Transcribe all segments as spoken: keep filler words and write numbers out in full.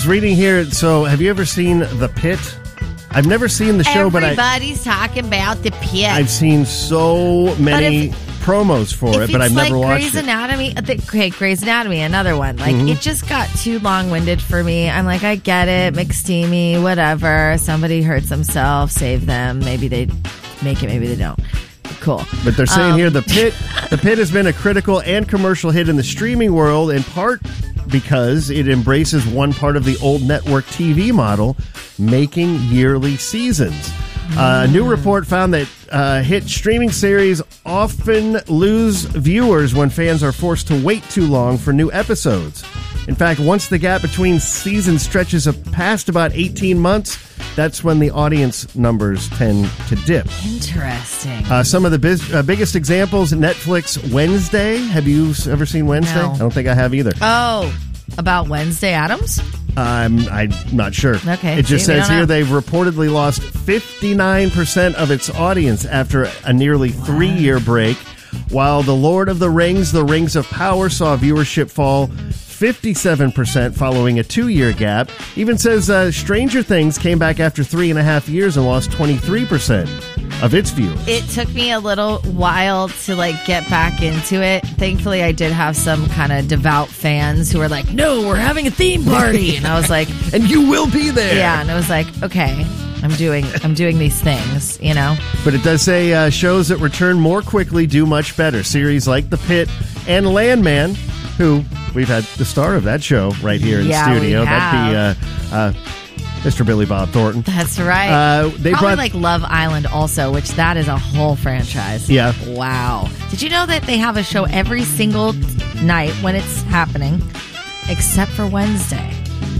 I was reading here, so have you ever seen The Pit? I've never seen the show, but I, Everybody's talking about The Pit. I've seen so many if, promos for it, but I've never like watched Grey's it. Anatomy, okay, Grey's Anatomy, another one. Like, Mm-hmm. it just got too long-winded for me. I'm like, I get it, McSteamy, whatever. Somebody hurts themselves, save them. Maybe they make it, maybe they don't. Cool. But they're saying um, here, The Pit, The Pit has been a critical and commercial hit in the streaming world, in part because it embraces one part of the old network T V model, making yearly seasons. Uh, a new report found that uh, hit streaming series often lose viewers when fans are forced to wait too long for new episodes. In fact, once the gap between seasons stretches past about eighteen months, that's when the audience numbers tend to dip. Interesting. Uh, some of the biz- uh, biggest examples, Netflix Wednesday. Have you ever seen Wednesday? No. I don't think I have either. Oh, about Wednesday Addams? I'm, I'm not sure. Okay, It just see, we says don't here know. they've reportedly lost fifty-nine percent of its audience after a nearly three-year break, while The Lord of the Rings, The Rings of Power saw viewership fall fifty-seven percent following a two-year gap. Even says uh, Stranger Things came back after three and a half years and lost twenty-three percent of its viewers. It took me a little while to like get back into it. Thankfully, I did have some kind of devout fans who were like, "No, we're having a theme party," and I was like, And you will be there. "Yeah," and I was like, "Okay, I'm doing, I'm doing these things," you know. But it does say uh, shows that return more quickly do much better. Series like The Pit and Landman, who we've had the star of that show right here in Yeah, the we studio. have. That'd be uh, uh, Mister Billy Bob Thornton. That's right. Uh, they Probably brought like Love Island also, which that is a whole franchise. Yeah. Wow. Did you know that they have a show every single night when it's happening, except for Wednesday?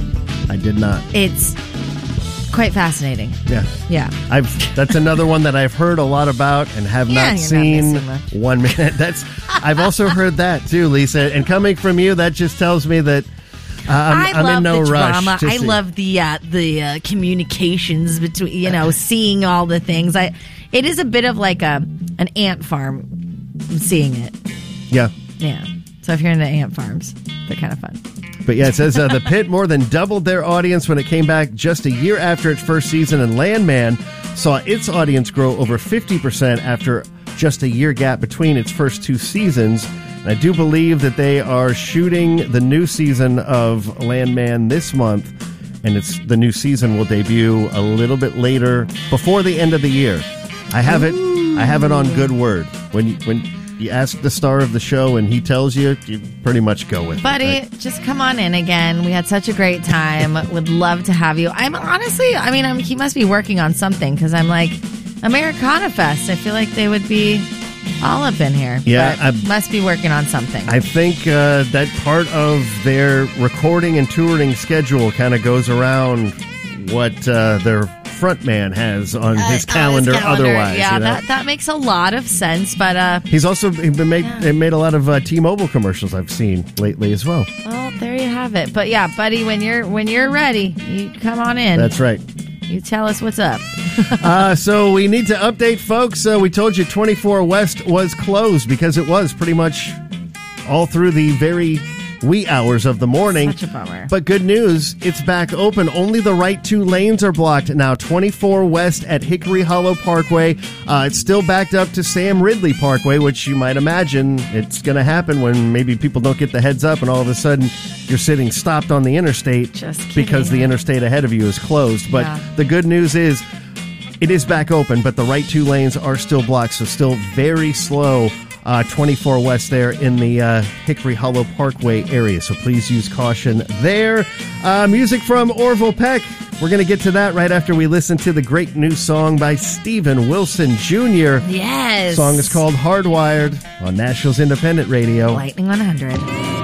I did not. It's quite fascinating. Yeah. Yeah. I've that's another one that I've heard a lot about and have Yeah, not you're not seen missing much. one minute. That's I've also heard that too, Lisa. And coming from you, that just tells me that uh, I'm, I I'm love in no the rush. drama. to I see. love the uh, the uh, communications between, you know, seeing all the things. I it is a bit of like a an ant farm. Seeing it, Yeah. yeah. So if you're into ant farms, they're kind of fun. But yeah, it says uh, The Pit more than doubled their audience when it came back just a year after its first season, and Landman saw its audience grow over fifty percent after just a year gap between its first two seasons. And I do believe that they are shooting the new season of Landman this month, and it's the new season will debut a little bit later, before the end of the year. I have it. I have it on good word. When you, when you ask the star of the show and he tells you, you pretty much go with Buddy, it. right? just come on in again. We had such a great time. Would love to have you. I'm honestly, I mean, I'm, he must be working on something because I'm like, Americana Fest. I feel like they would be all up in here. Yeah, but I- must be working on something. I think uh, that part of their recording and touring schedule kind of goes around what uh, their frontman has on Uh, his on calendar, his calendar. otherwise. Yeah, you know? that, that makes a lot of sense. But, uh, He's also been made, Yeah. made a lot of uh, T-Mobile commercials I've seen lately as well. well, there you have it. But yeah, buddy, when you're when you're ready, you come on in. That's right. You tell us what's up. Uh, so we need to update, folks. Uh, we told you twenty-four West was closed because it was pretty much all through the very wee hours of the morning. Such a bummer. But good news, it's back open. Only the right two lanes are blocked now. twenty-four West at Hickory Hollow Parkway. Uh, it's still backed up to Sam Ridley Parkway, which you might imagine it's going to happen when maybe people don't get the heads up and all of a sudden you're sitting stopped on the interstate Just kidding. because the interstate ahead of you is closed. But Yeah. the good news is it is back open, but the right two lanes are still blocked, so still very slow. Uh, twenty-four West there in the uh, Hickory Hollow Parkway area. So please use caution there. Uh, music from Orville Peck. We're going to get to that right after we listen to the great new song by Steven Wilson Junior Yes. The song is called Hardwired on Nashville's Independent Radio. Lightning one hundred.